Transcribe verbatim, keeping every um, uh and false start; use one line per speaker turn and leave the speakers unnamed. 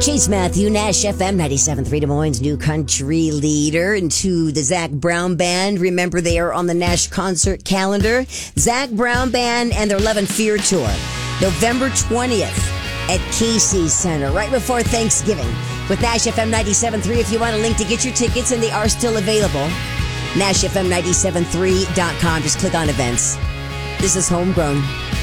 Chase Matthew, Nash F M ninety-seven point three, Des Moines' new country leader. And to the Zac Brown Band, remember they are on the Nash concert calendar. Zac Brown Band and their Love and Fear Tour, November twentieth at Casey's Center, right before Thanksgiving, with Nash F M ninety-seven point three. If you want a link to get your tickets, and they are still available, Nash F M ninety-seven point three dot com. Just click on events. This is Homegrown.